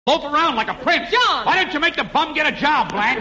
Loaf around like a prince. John! Why didn't you make the bum get a job, Blanche?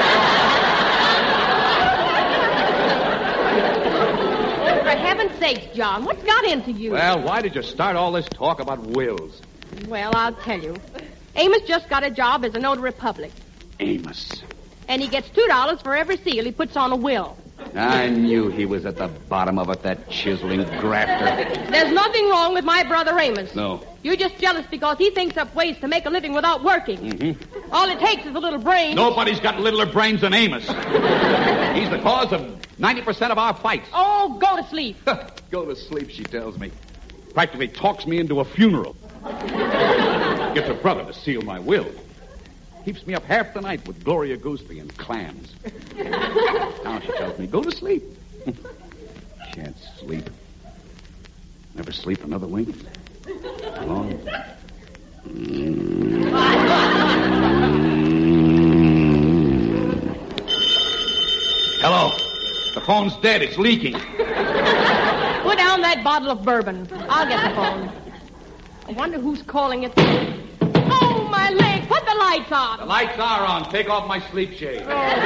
For heaven's sakes, John, what's got into you? Well, why did you start all this talk about wills? Well, I'll tell you. Amos just got a job as a notary public. Amos. And he gets $2 for every seal he puts on a will. I knew he was at the bottom of it, that chiseling grafter. There's nothing wrong with my brother Amos. No. You're just jealous because he thinks up ways to make a living without working. Mm-hmm. All it takes is a little brains. Nobody's got littler brains than Amos. He's the cause of 90% of our fights. Oh, go to sleep. Go to sleep, she tells me. Practically talks me into a funeral. Gets a brother to seal my will. Keeps me up half the night with Gloria Gooseby and clams. Now she tells me, go to sleep. Can't sleep. Never sleep another wink. Long. Hello. The phone's dead. It's leaking. Put down that bottle of bourbon. I'll get the phone. I wonder who's calling it. Oh, my leg. Put the lights on. The lights are on. Take off my sleep shade.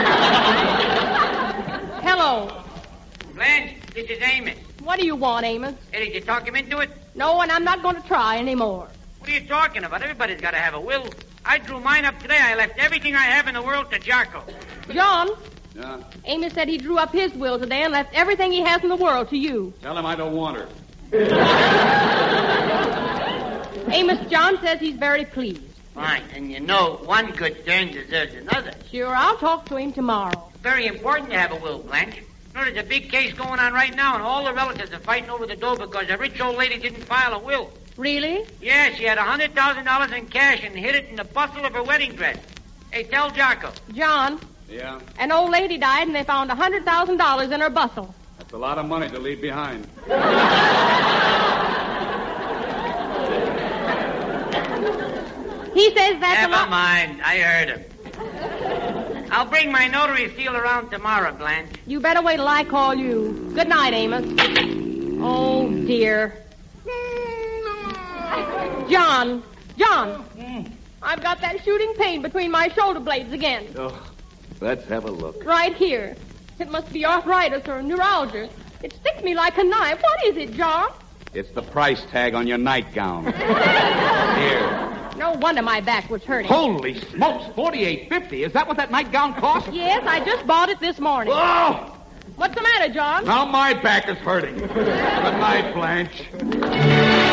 Hello. Blanche, this is Amos. What do you want, Amos? Hey, did you talk him into it? No, and I'm not going to try anymore. What are you talking about? Everybody's got to have a will. I drew mine up today. I left everything I have in the world to Jocko. John, Yeah? Amos said he drew up his will today and left everything he has in the world to you. Tell him I don't want her. Amos, John says he's very pleased. Fine. And you know, one good turn deserves another. Sure, I'll talk to him tomorrow. Very important to have a will, Blanche. You know, there's a big case going on right now, and all the relatives are fighting over the dough because a rich old lady didn't file a will. Really? Yeah, she had $100,000 in cash and hid it in the bustle of her wedding dress. Hey, tell Jocko. John, Yeah? an old lady died and they found $100,000 in her bustle. That's a lot of money to leave behind. He says that's a Never lot. mind. I heard him. I'll bring my notary seal around tomorrow, Blanche. You better wait till I call you. Good night, Amos. Oh, dear. John. I've got that shooting pain between my shoulder blades again. Oh, let's have a look. Right here. It must be arthritis or neuralgia. It sticks me like a knife. What is it, John? It's the price tag on your nightgown. Here. No wonder my back was hurting. Holy smokes, $48.50. Is that what that nightgown cost? Yes, I just bought it this morning. Oh! What's the matter, John? Now my back is hurting. Good night, Blanche.